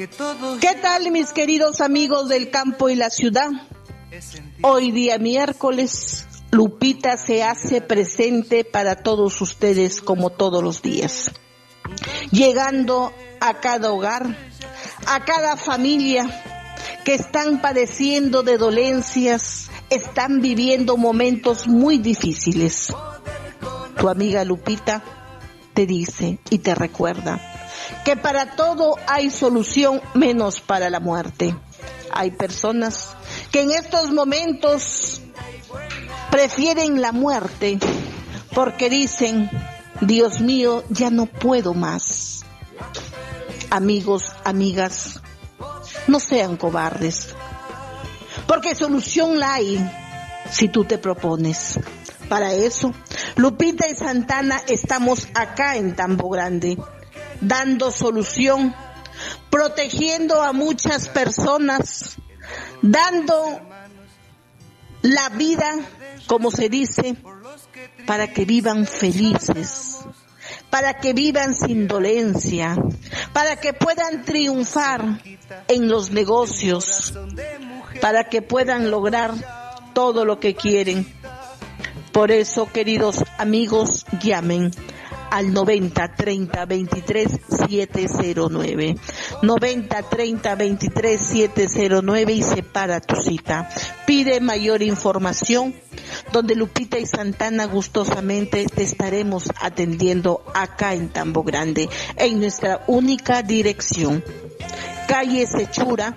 ¿Qué tal, mis queridos amigos del campo y la ciudad? Hoy día miércoles, Lupita se hace presente para todos ustedes como todos los días, llegando a cada hogar, a cada familia que están padeciendo de dolencias, están viviendo momentos muy difíciles. Tu amiga Lupita te dice y te recuerda que para todo hay solución menos para la muerte. Hay personas que en estos momentos prefieren la muerte porque dicen, Dios mío, ya no puedo más. Amigos, amigas, no sean cobardes, porque solución la hay si tú te propones. Para eso, Lupita y Santana estamos acá en Tambo Grande, dando solución, protegiendo a muchas personas, dando la vida, como se dice, para que vivan felices, para que vivan sin dolencia, para que puedan triunfar en los negocios, para que puedan lograr todo lo que quieren. Por eso, queridos amigos, llamen al 90 30 23 709, 90 30 23 709 y separa tu cita. Pide mayor información, donde Lupita y Santana gustosamente te estaremos atendiendo acá en Tambo Grande, en nuestra única dirección, calle Sechura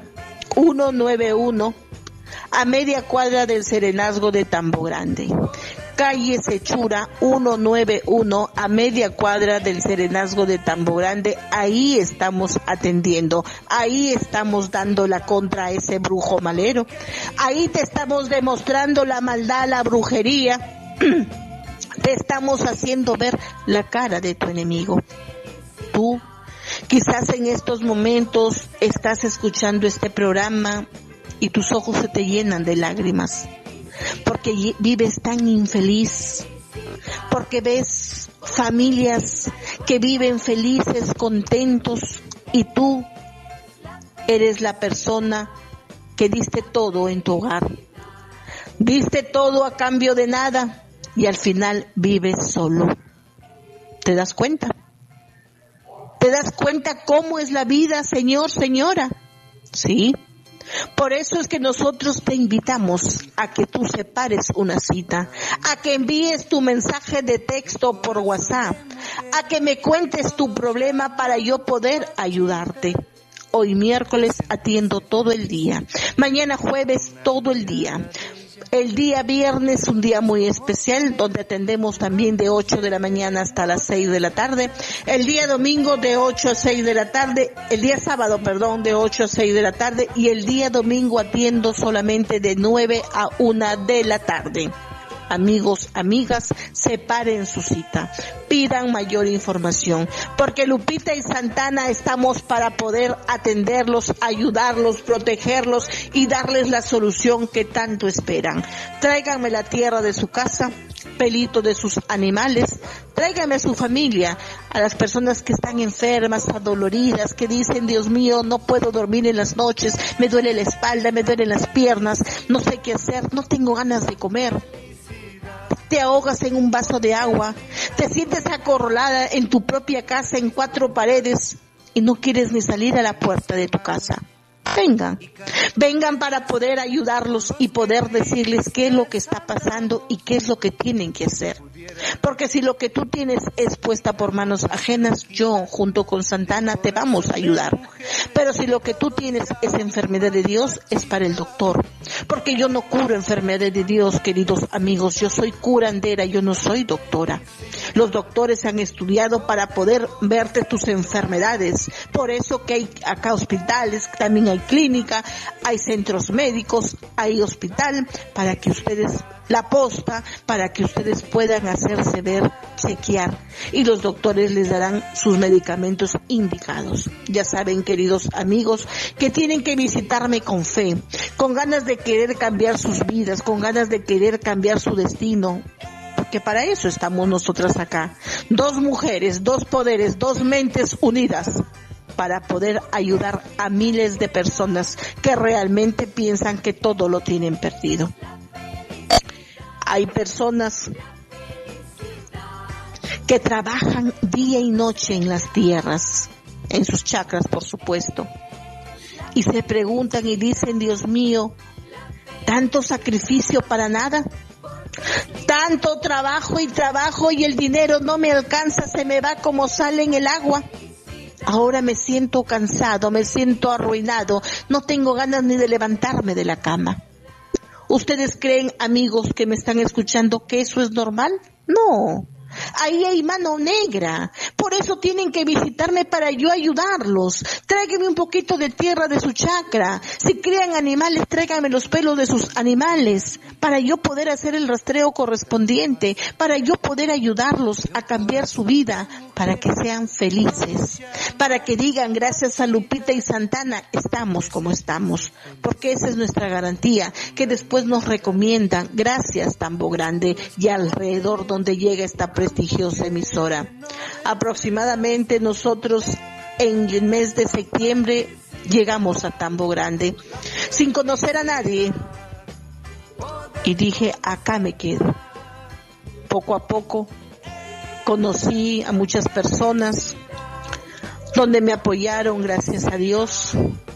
191, a media cuadra del Serenazgo de Tambo Grande. Calle Sechura 191, a media cuadra del Serenazgo de Tambo Grande. Ahí estamos atendiendo, ahí estamos dando la contra a ese brujo malero, ahí te estamos demostrando la maldad, la brujería, te estamos haciendo ver la cara de tu enemigo. Tú, quizás en estos momentos estás escuchando este programa y tus ojos se te llenan de lágrimas, porque vives tan infeliz, porque ves familias que viven felices, contentos, y tú eres la persona que diste todo en tu hogar, diste todo a cambio de nada y al final vives solo. ¿Te das cuenta? ¿Te das cuenta cómo es la vida, señor, señora? Sí. Por eso es que nosotros te invitamos a que tú separes una cita, a que envíes tu mensaje de texto por WhatsApp, a que me cuentes tu problema para yo poder ayudarte. Hoy miércoles atiendo todo el día, mañana jueves todo el día. El día viernes, un día muy especial, donde atendemos también de 8 de la mañana hasta las 6 de la tarde. El día domingo de 8 a 6 de la tarde, el día sábado, de 8 a 6 de la tarde, y el día domingo atiendo solamente de 9 a 1 de la tarde. Amigos, amigas, separen su cita, pidan mayor información, porque Lupita y Santana estamos para poder atenderlos, ayudarlos, protegerlos y darles la solución que tanto esperan. Tráiganme la tierra de su casa, pelito de sus animales, tráiganme a su familia, a las personas que están enfermas, adoloridas, que dicen, Dios mío, no puedo dormir en las noches, me duele la espalda, me duelen las piernas, no sé qué hacer, no tengo ganas de comer. Te ahogas en un vaso de agua, te sientes acorralada en tu propia casa en 4 paredes y no quieres ni salir a la puerta de tu casa. Vengan para poder ayudarlos y poder decirles qué es lo que está pasando y qué es lo que tienen que hacer. Porque si lo que tú tienes es puesta por manos ajenas, yo junto con Santana te vamos a ayudar. Pero si lo que tú tienes es enfermedad de Dios, es para el doctor. Porque yo no curo enfermedades de Dios, queridos amigos, yo soy curandera, yo no soy doctora. Los doctores han estudiado para poder verte tus enfermedades. Por eso que hay acá hospitales, también hay clínica, hay centros médicos, hay hospital, para que ustedes, la posta, para que ustedes puedan hacerse ver, chequear, y los doctores les darán sus medicamentos indicados. Ya saben, queridos amigos, que tienen que visitarme con fe, con ganas de querer cambiar sus vidas, con ganas de querer cambiar su destino. Porque para eso estamos nosotras acá. 2 mujeres, 2 poderes, 2 mentes unidas para poder ayudar a miles de personas que realmente piensan que todo lo tienen perdido. Hay personas que trabajan día y noche en las tierras, en sus chakras, por supuesto, y se preguntan y dicen, Dios mío, ¿tanto sacrificio para nada? Tanto trabajo y el dinero no me alcanza, se me va como sale en el agua. Ahora me siento cansado, me siento arruinado, no tengo ganas ni de levantarme de la cama. ¿Ustedes creen, amigos que me están escuchando, que eso es normal? No. Ahí hay mano negra, por eso tienen que visitarme para yo ayudarlos. Tráiganme un poquito de tierra de su chakra. Si crían animales, tráiganme los pelos de sus animales para yo poder hacer el rastreo correspondiente, para yo poder ayudarlos a cambiar su vida, para que sean felices, para que digan, gracias a Lupita y Santana estamos como estamos, porque esa es nuestra garantía, que después nos recomiendan, gracias Tambo Grande y alrededor donde llega esta prestigiosa emisora. Aproximadamente nosotros en el mes de septiembre llegamos a Tambo Grande sin conocer a nadie y dije, acá me quedo. Poco a poco conocí a muchas personas donde me apoyaron, gracias a Dios,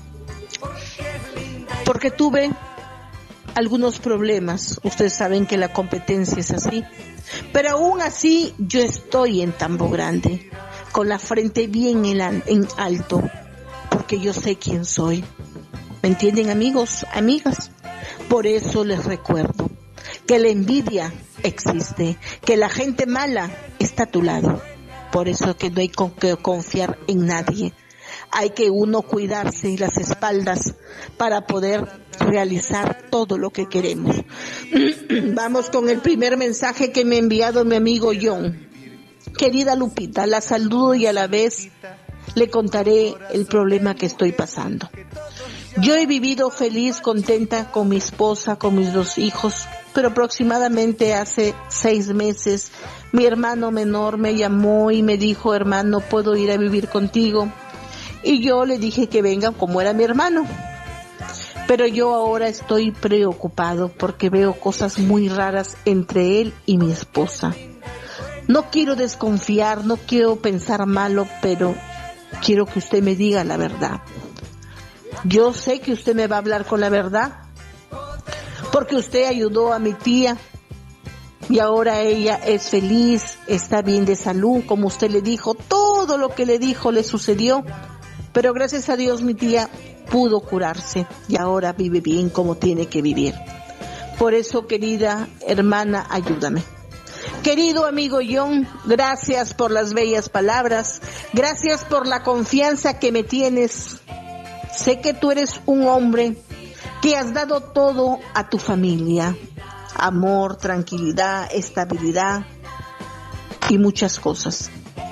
porque tuve algunos problemas. Ustedes saben que la competencia es así, pero aún así yo estoy en Tambo Grande, con la frente bien en alto, porque yo sé quién soy. ¿Me entienden, amigos, amigas? Por eso les recuerdo que la envidia existe, que la gente mala está a tu lado. Por eso que no hay que confiar en nadie. Hay que uno cuidarse las espaldas para poder realizar todo lo que queremos. Vamos con el primer mensaje que me ha enviado mi amigo John. Querida Lupita, la saludo y a la vez le contaré el problema que estoy pasando. Yo he vivido feliz, contenta con mi esposa, con mis 2 hijos, pero aproximadamente hace 6 meses mi hermano menor me llamó y me dijo, hermano, ¿puedo ir a vivir contigo? Y yo le dije que venga como era mi hermano. Pero yo ahora estoy preocupado porque veo cosas muy raras entre él y mi esposa. No quiero desconfiar, no quiero pensar malo, pero quiero que usted me diga la verdad. Yo sé que usted me va a hablar con la verdad, porque usted ayudó a mi tía y ahora ella es feliz, está bien de salud, como usted le dijo, todo lo que le dijo le sucedió, pero gracias a Dios mi tía pudo curarse y ahora vive bien como tiene que vivir. Por eso, querida hermana, ayúdame. Querido amigo John, gracias por las bellas palabras, gracias por la confianza que me tienes. Sé que tú eres un hombre que has dado todo a tu familia, amor, tranquilidad, estabilidad y muchas cosas.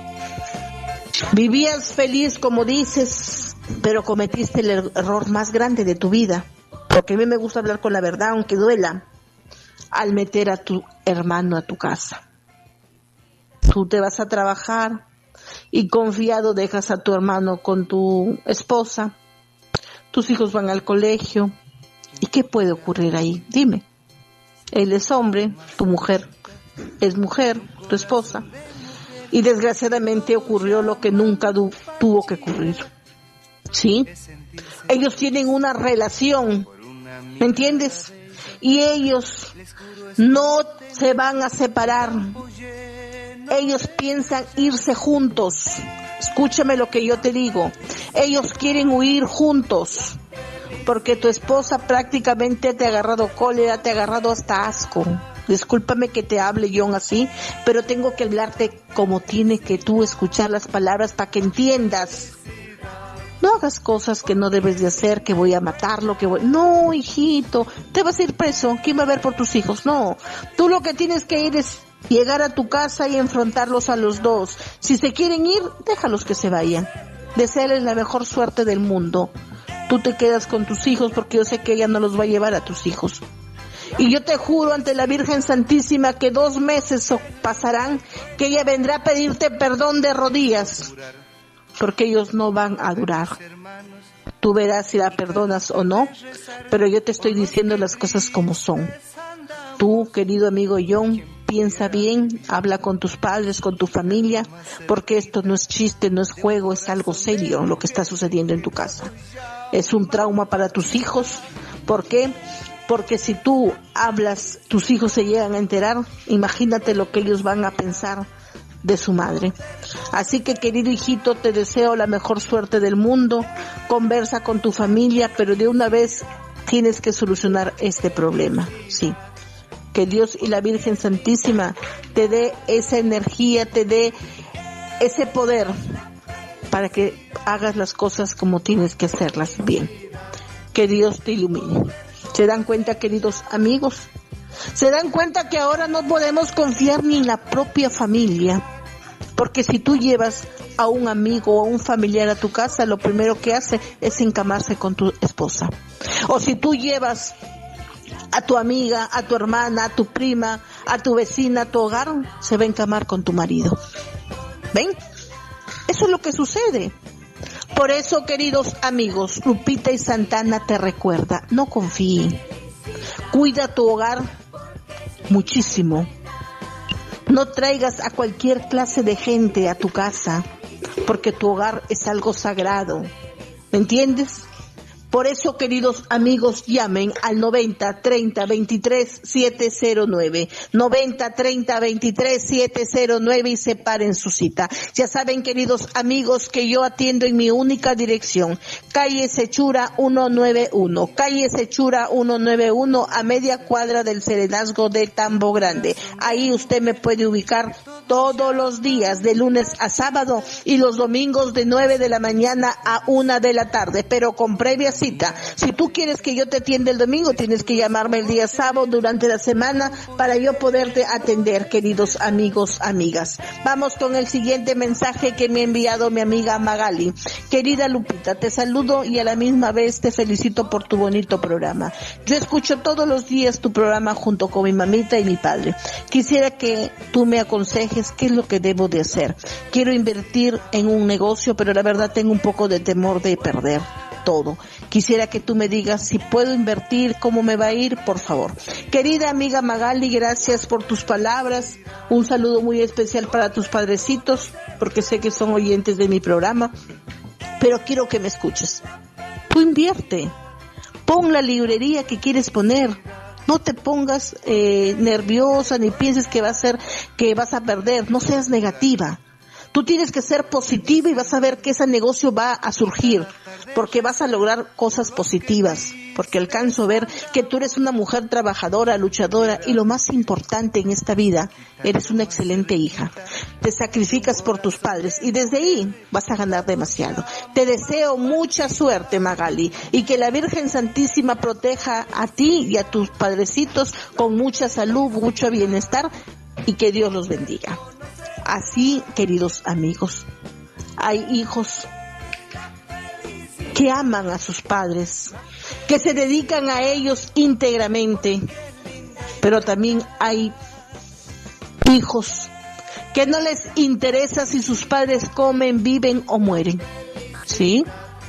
Vivías feliz, como dices, pero cometiste el error más grande de tu vida, porque a mí me gusta hablar con la verdad, aunque duela, al meter a tu hermano a tu casa. Tú te vas a trabajar y confiado dejas a tu hermano con tu esposa. Tus hijos van al colegio. ¿Y qué puede ocurrir ahí? Dime. Él es hombre, tu mujer es mujer, tu esposa. Y desgraciadamente ocurrió lo que nunca tuvo que ocurrir. ¿Sí? Ellos tienen una relación, ¿me entiendes? Y ellos no se van a separar. Ellos piensan irse juntos. Escúchame lo que yo te digo. Ellos quieren huir juntos. Porque tu esposa prácticamente te ha agarrado cólera, te ha agarrado hasta asco. Discúlpame que te hable John así, pero tengo que hablarte como tiene que tú escuchar las palabras para que entiendas. No hagas cosas que no debes de hacer, que voy a matarlo, que voy... No, hijito, te vas a ir preso. ¿Quién va a ver por tus hijos? No. Tú lo que tienes que ir es llegar a tu casa y enfrentarlos a los dos. Si se quieren ir, déjalos que se vayan. Deséales la mejor suerte del mundo. Tú te quedas con tus hijos porque yo sé que ella no los va a llevar a tus hijos. Y yo te juro ante la Virgen Santísima que 2 meses pasarán, que ella vendrá a pedirte perdón de rodillas. porque ellos no van a durar. Tú verás si la perdonas o no, pero yo te estoy diciendo las cosas como son. Tú, querido amigo John, piensa bien, habla con tus padres, con tu familia, porque esto no es chiste, no es juego, es algo serio lo que está sucediendo en tu casa. Es un trauma para tus hijos. ¿Por qué? Porque si tú hablas, tus hijos se llegan a enterar, imagínate lo que ellos van a pensar de su madre. Así que, querido hijito, te deseo la mejor suerte del mundo, conversa con tu familia, pero de una vez tienes que solucionar este problema, sí. Que Dios y la Virgen Santísima te dé esa energía, te dé ese poder para que hagas las cosas como tienes que hacerlas bien. Que Dios te ilumine. ¿Se dan cuenta, queridos amigos? ¿Se dan cuenta que ahora no podemos confiar ni en la propia familia? Porque si tú llevas a un amigo o a un familiar a tu casa, lo primero que hace es encamarse con tu esposa. O si tú llevas a tu amiga, a tu hermana, a tu prima, a tu vecina, a tu hogar, se va a encamar con tu marido. ¿Ven? Eso es lo que sucede. Por eso, queridos amigos, Lupita y Santana te recuerda, no confíe. Cuida tu hogar muchísimo. No traigas a cualquier clase de gente a tu casa, porque tu hogar es algo sagrado. ¿Me entiendes? Por eso, queridos amigos, llamen al 90 30 23 709, 90 30 23 709 y separen su cita. Ya saben, queridos amigos, que yo atiendo en mi única dirección, calle Sechura 191, calle Sechura 191, a media cuadra del Serenazgo de Tambo Grande. Ahí usted me puede ubicar todos los días, de lunes a sábado, y los domingos de 9 de la mañana a 1 de la tarde, pero con previa cita. Si tú quieres que yo te atienda el domingo, tienes que llamarme el día sábado durante la semana para yo poderte atender, queridos amigos, amigas. Vamos con el siguiente mensaje que me ha enviado mi amiga Magali. Querida Lupita, te saludo y a la misma vez te felicito por tu bonito programa. Yo escucho todos los días tu programa junto con mi mamita y mi padre. Quisiera que tú me aconsejes qué es lo que debo de hacer. Quiero invertir en un negocio, pero la verdad tengo un poco de temor de perder todo. Quisiera que tú me digas si puedo invertir, cómo me va a ir, por favor. Querida amiga Magali, gracias por tus palabras. Un saludo muy especial para tus padrecitos, porque sé que son oyentes de mi programa, pero quiero que me escuches. Tú invierte, pon la librería que quieres poner. No te pongas nerviosa ni pienses que vas a perder. No seas negativa. Tú tienes que ser positiva y vas a ver que ese negocio va a surgir, porque vas a lograr cosas positivas, porque alcanzo a ver que tú eres una mujer trabajadora, luchadora, y lo más importante en esta vida, eres una excelente hija. Te sacrificas por tus padres y desde ahí vas a ganar demasiado. Te deseo mucha suerte, Magali, y que la Virgen Santísima proteja a ti y a tus padrecitos con mucha salud, mucho bienestar, y que Dios los bendiga. Así, queridos amigos, hay hijos que aman a sus padres, que se dedican a ellos íntegramente, pero también hay hijos que no les interesa si sus padres comen, viven o mueren, ¿sí?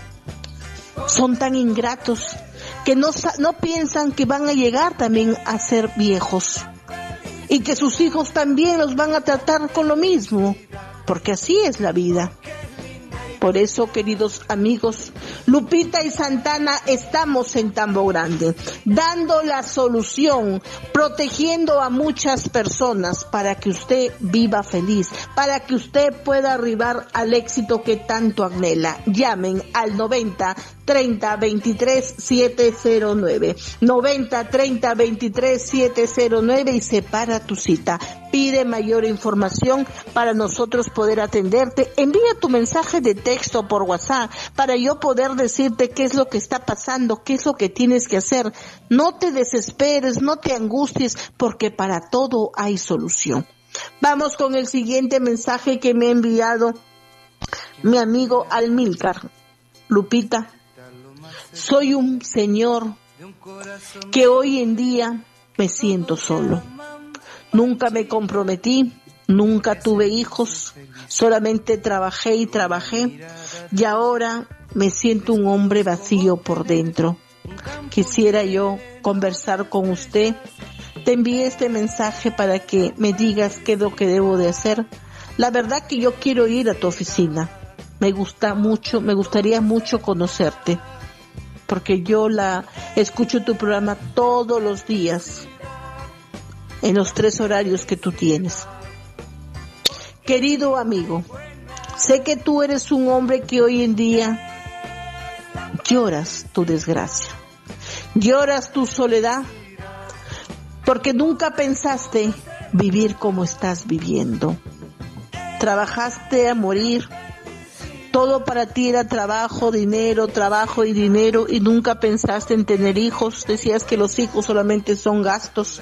Son tan ingratos que no piensan que van a llegar también a ser viejos. Y que sus hijos también los van a tratar con lo mismo, porque así es la vida. Por eso, queridos amigos, Lupita y Santana estamos en Tambo Grande, dando la solución, protegiendo a muchas personas para que usted viva feliz, para que usted pueda arribar al éxito que tanto anhela. Llamen al 90 30 23 709, 90 30 23 709 y separa tu cita. Pide mayor información para nosotros poder atenderte. Envía tu mensaje de texto por WhatsApp para yo poder decirte qué es lo que está pasando, qué es lo que tienes que hacer. No te desesperes, no te angusties, porque para todo hay solución. Vamos con el siguiente mensaje que me ha enviado mi amigo Almilcar. Lupita, soy un señor que hoy en día me siento solo. Nunca me comprometí Nunca tuve hijos, solamente trabajé y trabajé, y ahora me siento un hombre vacío por dentro. Quisiera yo conversar con usted. Te envié este mensaje para que me digas qué es lo que debo de hacer. La verdad que yo quiero ir a tu oficina. Me gustaría mucho conocerte, porque yo escucho tu programa todos los días, en los 3 horarios que tú tienes. Querido amigo, sé que tú eres un hombre que hoy en día lloras tu desgracia, lloras tu soledad, porque nunca pensaste vivir como estás viviendo. Trabajaste a morir, todo para ti era trabajo, dinero, trabajo y dinero, y nunca pensaste en tener hijos. Decías que los hijos solamente son gastos.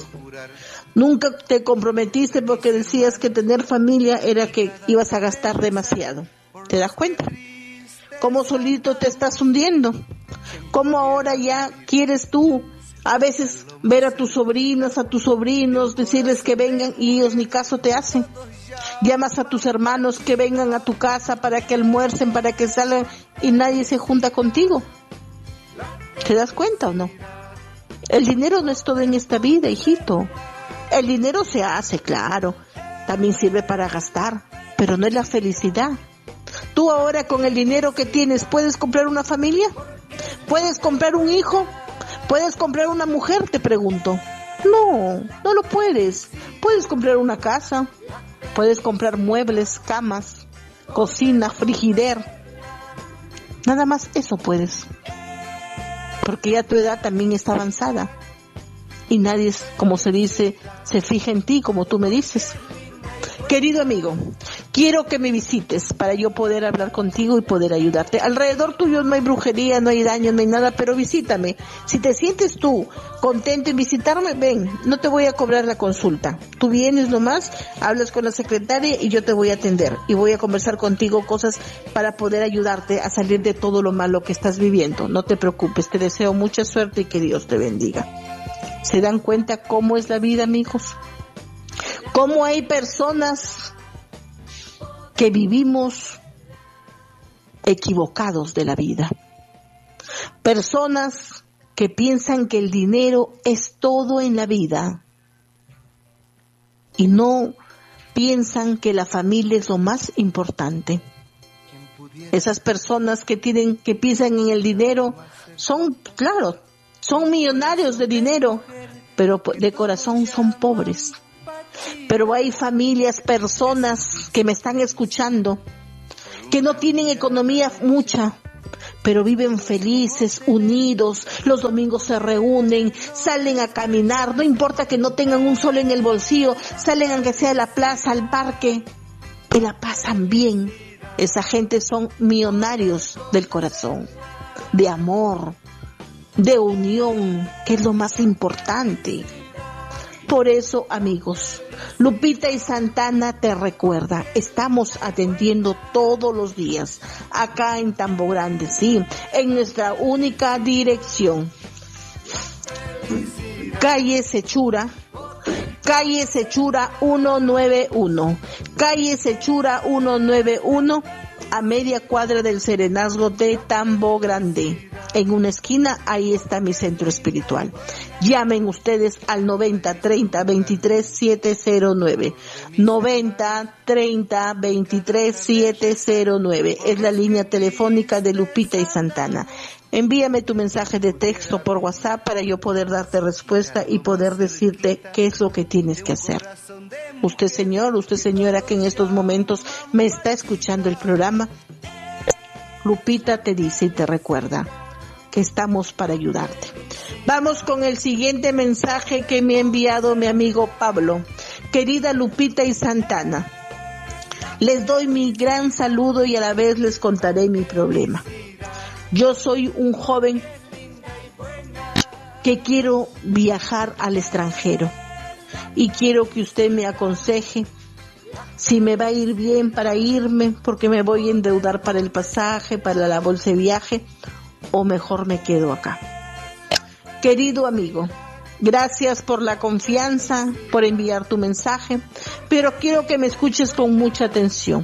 Nunca te comprometiste porque decías que tener familia era que ibas a gastar demasiado. ¿Te das cuenta? ¿Cómo solito te estás hundiendo? ¿Cómo ahora ya quieres tú a veces ver a tus sobrinas, a tus sobrinos, decirles que vengan y ellos ni caso te hacen? Llamas a tus hermanos que vengan a tu casa para que almuercen, para que salgan, y nadie se junta contigo. ¿Te das cuenta o no? El dinero no es todo en esta vida, hijito. El dinero se hace, claro, también sirve para gastar, pero no es la felicidad. Tú ahora con el dinero que tienes, ¿puedes comprar una familia? ¿Puedes comprar un hijo? ¿Puedes comprar una mujer? Te pregunto. No lo puedes. Puedes comprar una casa, puedes comprar muebles, camas, cocina, frigider. Nada más eso puedes. Porque ya tu edad también está avanzada. Y nadie, como se dice, se fija en ti como tú me dices. Querido amigo, quiero que me visites para yo poder hablar contigo y poder ayudarte. Alrededor tuyo no hay brujería, no hay daño, no hay nada, pero visítame. Si te sientes tú contento en visitarme, ven, no te voy a cobrar la consulta. Tú vienes nomás, hablas con la secretaria y yo te voy a atender. Y voy a conversar contigo cosas para poder ayudarte a salir de todo lo malo que estás viviendo. No te preocupes, te deseo mucha suerte y que Dios te bendiga. ¿Se dan cuenta cómo es la vida, amigos? Cómo hay personas que vivimos equivocados de la vida. Personas que piensan que el dinero es todo en la vida y no piensan que la familia es lo más importante. Esas personas que piensan en el dinero son, claro, son millonarios de dinero, pero de corazón son pobres. Pero hay familias, personas que me están escuchando, que no tienen economía mucha, pero viven felices, unidos, los domingos se reúnen, salen a caminar, no importa que no tengan un sol en el bolsillo, salen aunque sea a la plaza, al parque, y la pasan bien. Esa gente son millonarios del corazón, de amor, de unión, que es lo más importante. Por eso, amigos, Lupita y Santana te recuerda, estamos atendiendo todos los días, acá en Tambo Grande, sí, en nuestra única dirección. Calle Sechura 191, Calle Sechura 191, a media cuadra del Serenazgo de Tambo Grande. En una esquina, ahí está mi centro espiritual. Llamen ustedes al 90-30-23-709. 90-30-23-709. Es la línea telefónica de Lupita y Santana. Envíame tu mensaje de texto por WhatsApp para yo poder darte respuesta y poder decirte qué es lo que tienes que hacer. Usted señor, usted señora que en estos momentos me está escuchando el programa, Lupita te dice y te recuerda que estamos para ayudarte. Vamos con el siguiente mensaje que me ha enviado mi amigo Pablo. Querida Lupita y Santana, les doy mi gran saludo y a la vez les contaré mi problema. Yo soy un joven que quiero viajar al extranjero y quiero que usted me aconseje si me va a ir bien para irme, porque me voy a endeudar para el pasaje, para la bolsa de viaje, o mejor me quedo acá. Querido amigo, gracias por la confianza, por enviar tu mensaje, pero quiero que me escuches con mucha atención.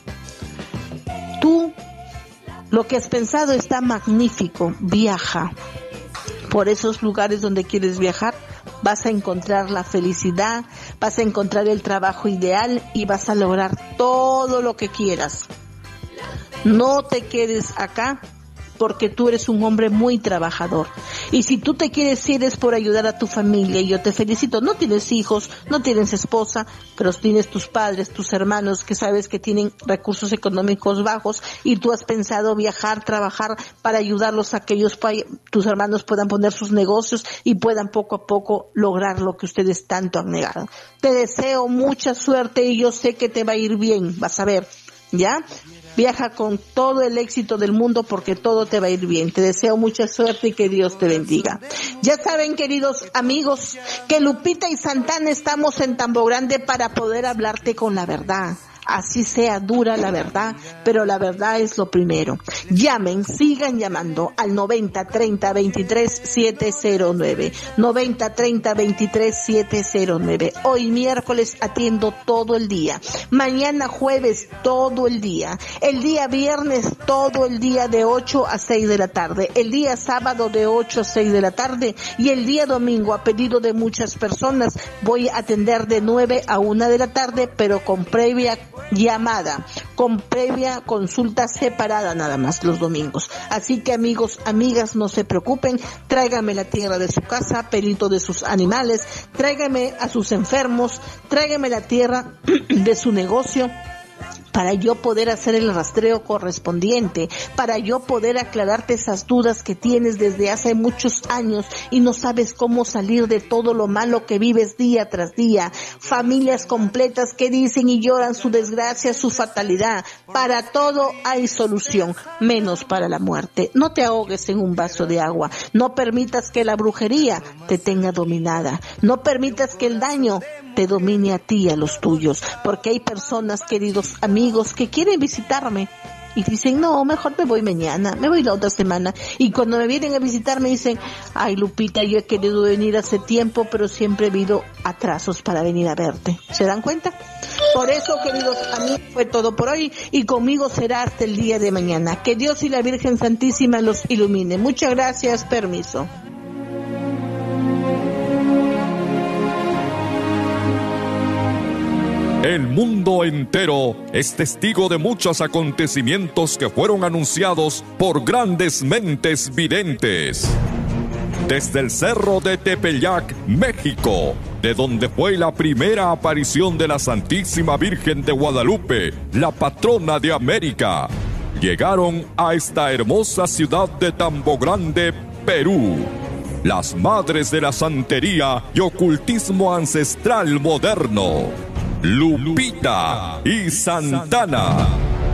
Tú, lo que has pensado está magnífico, viaja. Por esos lugares donde quieres viajar, vas a encontrar la felicidad, vas a encontrar el trabajo ideal y vas a lograr todo lo que quieras. No te quedes acá porque tú eres un hombre muy trabajador. Y si tú te quieres ir es por ayudar a tu familia, y yo te felicito. No tienes hijos, no tienes esposa, pero tienes tus padres, tus hermanos, que sabes que tienen recursos económicos bajos, y tú has pensado viajar, trabajar para ayudarlos a que ellos, tus hermanos, puedan poner sus negocios y puedan poco a poco lograr lo que ustedes tanto han negado. Te deseo mucha suerte y yo sé que te va a ir bien, vas a ver, ¿ya? Viaja con todo el éxito del mundo porque todo te va a ir bien. Te deseo mucha suerte y que Dios te bendiga. Ya saben, queridos amigos, que Lupita y Santana estamos en Tambo Grande para poder hablarte con la verdad. Así sea dura la verdad, pero la verdad es lo primero. Llamen, sigan llamando al 9030-23-709. 9030-23-709. Hoy miércoles atiendo todo el día. Mañana jueves todo el día. El día viernes todo el día de 8 a 6 de la tarde. El día sábado de 8 a 6 de la tarde. Y el día domingo, a pedido de muchas personas, voy a atender de 9 a 1 de la tarde, pero con previa llamada, con previa consulta separada nada más los domingos. Así que amigos, amigas, no se preocupen, tráigame la tierra de su casa, pelito de sus animales, tráigame a sus enfermos, tráigame la tierra de su negocio, para yo poder hacer el rastreo correspondiente, para yo poder aclararte esas dudas que tienes desde hace muchos años y no sabes cómo salir de todo lo malo que vives día tras día. Familias completas que dicen y lloran su desgracia, su fatalidad. Para todo hay solución, menos para la muerte. No te ahogues en un vaso de agua. No permitas que la brujería te tenga dominada. No permitas que el daño te domine a ti y a los tuyos, porque hay personas, queridos amigos, que quieren visitarme y dicen, no, mejor me voy mañana, me voy la otra semana, y cuando me vienen a visitar me dicen, ay Lupita, yo he querido venir hace tiempo, pero siempre he habido atrasos para venir a verte. ¿Se dan cuenta? Por eso, queridos amigos, fue todo por hoy, y conmigo será hasta el día de mañana. Que Dios y la Virgen Santísima los ilumine. Muchas gracias, permiso. El mundo entero es testigo de muchos acontecimientos que fueron anunciados por grandes mentes videntes. Desde el cerro de Tepeyac, México, de donde fue la primera aparición de la Santísima Virgen de Guadalupe, la patrona de América, llegaron a esta hermosa ciudad de Tambo Grande, Perú, las madres de la santería y ocultismo ancestral moderno, Lupita y Santana.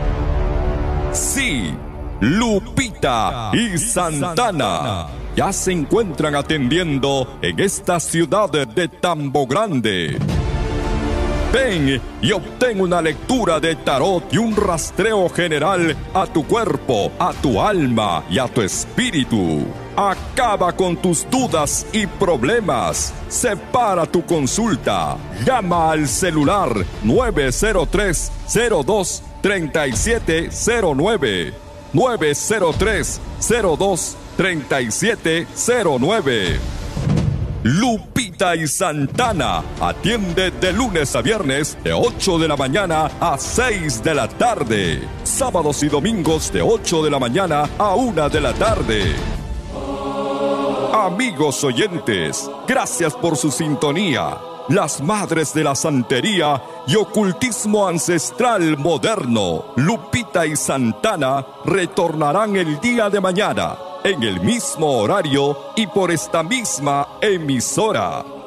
Sí, Lupita y Santana ya se encuentran atendiendo en esta ciudad de Tambo Grande. Ven y obtén una lectura de tarot y un rastreo general a tu cuerpo, a tu alma y a tu espíritu. Acaba con tus dudas y problemas. Separa tu consulta. Llama al celular 903-02-3709. 903-02-3709. Lupita y Santana atiende de lunes a viernes de 8 de la mañana a 6 de la tarde. Sábados y domingos de 8 de la mañana a 1 de la tarde. Amigos oyentes, gracias por su sintonía. Las madres de la santería y ocultismo ancestral moderno, Lupita y Santana, retornarán el día de mañana, en el mismo horario y por esta misma emisora.